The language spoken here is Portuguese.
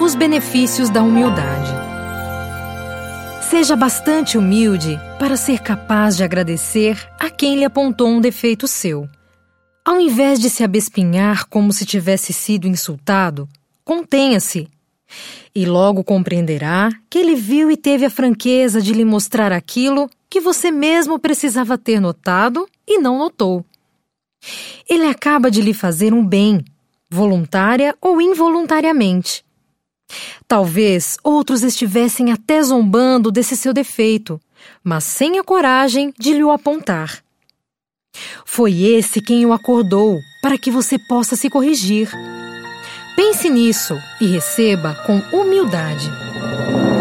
Os benefícios da humildade. Seja bastante humilde para ser capaz de agradecer a quem lhe apontou um defeito seu. Ao invés de se abespinhar como se tivesse sido insultado, contenha-se. E logo compreenderá que ele viu e teve a franqueza de lhe mostrar aquilo que você mesmo precisava ter notado e não notou. Ele acaba de lhe fazer um bem, voluntária ou involuntariamente. Talvez outros estivessem até zombando desse seu defeito, mas sem a coragem de lhe o apontar. Foi esse quem o acordou para que você possa se corrigir. Pense nisso e receba com humildade.